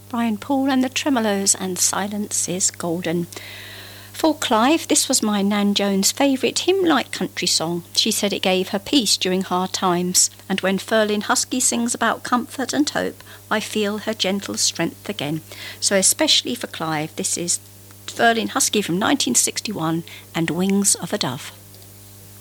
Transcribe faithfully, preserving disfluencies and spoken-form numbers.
Brian Paul and the Tremolos, and Silence is Golden. For Clive, this was my Nan Jones' favourite hymn-like country song. She said it gave her peace during hard times, and when Ferlin Husky sings about comfort and hope, I feel her gentle strength again. So especially for Clive, this is Ferlin Husky from nineteen sixty-one and Wings of a Dove.